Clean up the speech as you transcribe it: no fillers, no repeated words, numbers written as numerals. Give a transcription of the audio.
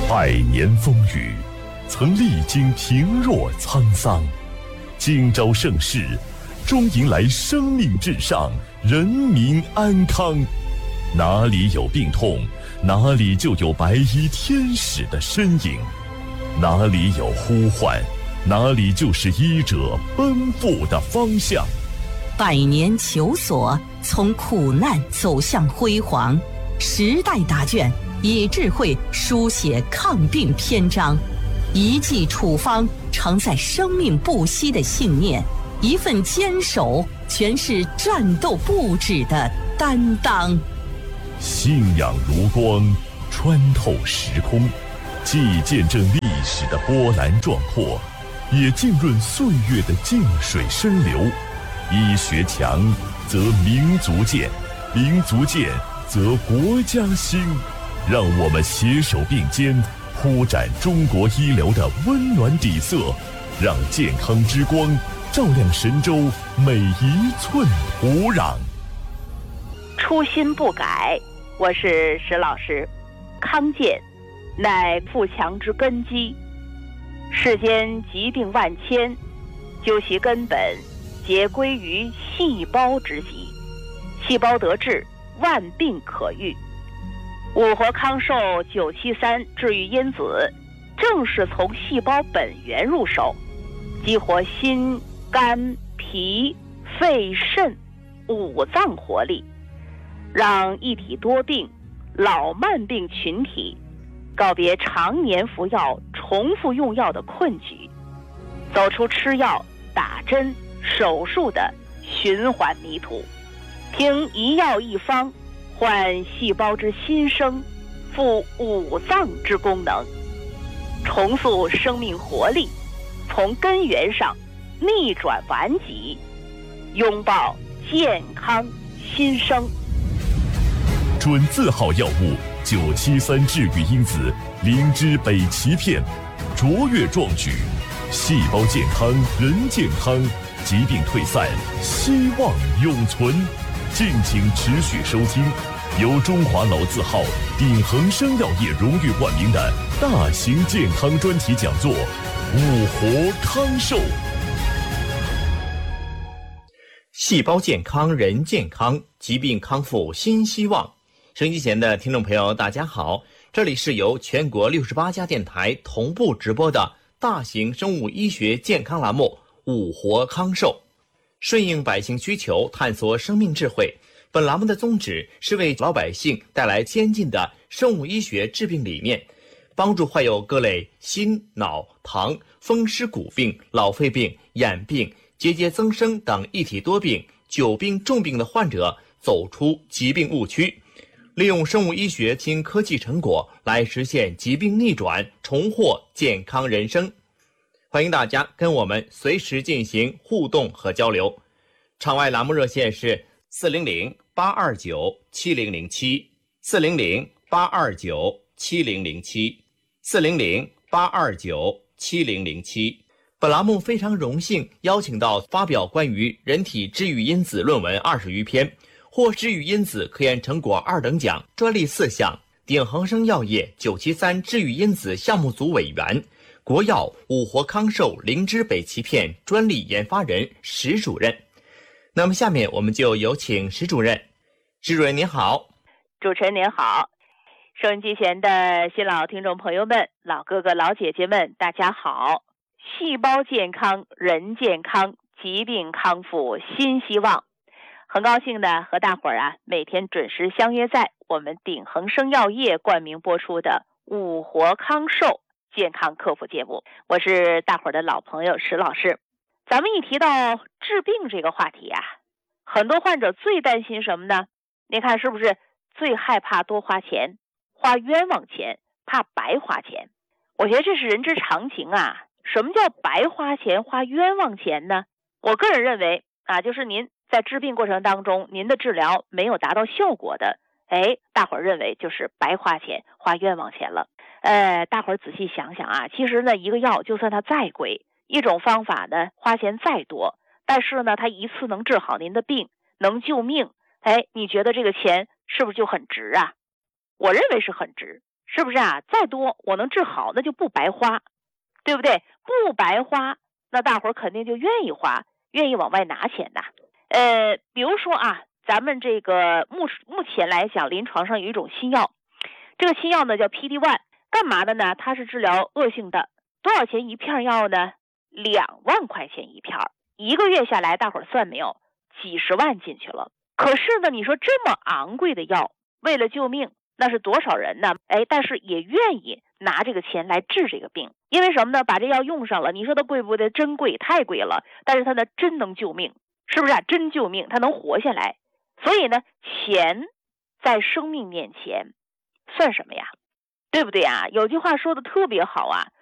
百年风雨，曾历经平若沧桑，今朝盛世，终迎来生命至上，人民安康。哪里有病痛，哪里就有白衣天使的身影；哪里有呼唤，哪里就是医者奔赴的方向。 百年求索，从苦难走向辉煌，时代答卷，以智慧书写抗病篇章，一剂处方承载生命不息的信念，一份坚守全是战斗不止的担当。 信仰如光，穿透时空，既见证历史的波澜壮阔，也浸润岁月的静水深流。医学强，则民族健；民族健，则国家兴。让我们携手并肩，铺展中国医疗的温暖底色，让健康之光照亮神州每一寸土壤。 初心不改，我是石老师。康健乃富强之根基，世间疾病万千，究其根本，皆归于细胞之疾。细胞得治，万病可愈。五活康寿973治愈因子，正是从细胞本源入手，激活心、肝、脾、肺、肾五脏活力，让一体多病、老慢病群体告别常年服药、重复用药的困局，走出吃药、打针、手术的循环迷途，凭一药一方唤细胞之新生，复五脏之功能，重塑生命活力，从根源上逆转顽疾，拥抱健康新生。 准字号药物973治愈因子灵芝北芪片，卓越壮举，细胞健康人健康，疾病退散，希望永存。敬请持续收听由中华老字号鼎恒生药业荣誉冠名的大型健康专题讲座《五活康寿》。 细胞健康人健康，疾病康复新希望。收音机前的听众朋友大家好，这里是由全国68家电台同步直播的大型生物医学健康栏目《五活康寿》，顺应百姓需求，探索生命智慧。本栏目的宗旨是为老百姓带来先进的生物医学治病理念，帮助患有各类心、脑、糖、风湿骨病、老肺病、眼病、结节增生等一体多病、久病重病的患者走出疾病误区，利用生物医学新科技成果来实现疾病逆转，重获健康人生。欢迎大家跟我们随时进行互动和交流。场外栏目热线是400-829-7007 400-829-7007 400-829-7007。本栏目非常荣幸邀请到发表关于人体治愈因子论文20余篇，获治愈因子科研成果2等奖，专利4项，鼎恒生药业973治愈因子项目组委员，国药五活康寿灵芝北芪片专利研发人石主任。那么下面我们就有请石主任。石主任您好。 主持人您好，收音机前的新老听众朋友们，老哥哥老姐姐们，大家好。细胞健康人健康，疾病康复新希望。很高兴的和大伙儿每天准时相约在我们鼎恒生药业冠名播出的五活康寿健康克服节目，我是大伙儿的老朋友石老师。咱们一提到治病这个话题很多患者最担心什么呢？你看是不是最害怕多花钱，花冤枉钱，怕白花钱？我觉得这是人之常情什么叫白花钱花冤枉钱呢？我个人认为就是您在治病过程当中，您的治疗没有达到效果的，大伙儿认为就是白花钱花冤枉钱了。大伙儿仔细想想其实呢，一个药就算它再贵，一种方法呢花钱再多，但是呢它一次能治好您的病，能救命，你觉得这个钱是不是就很值我认为是很值。 是不是啊？再多我能治好，那就不白花，对不对？不白花，那大伙儿肯定就愿意花，愿意往外拿钱的。比如说啊，咱们这个目前来讲，临床上有一种新药，这个新药呢叫 PD-1， 干嘛的呢？它是治疗恶性的，多少钱一片药呢？2万块钱一片，1个月下来，大伙儿算没有，几十万进去了。可是呢，你说这么昂贵的药，为了救命，那是多少人呢？但是也愿意拿这个钱来治这个病，因为什么呢？把这药用上了，你说它贵不贵？真贵，太贵了。但是它呢，真能救命，是不是啊？真救命，它能活下来。所以呢，钱在生命面前算什么呀？对不对啊？有句话说的特别好啊，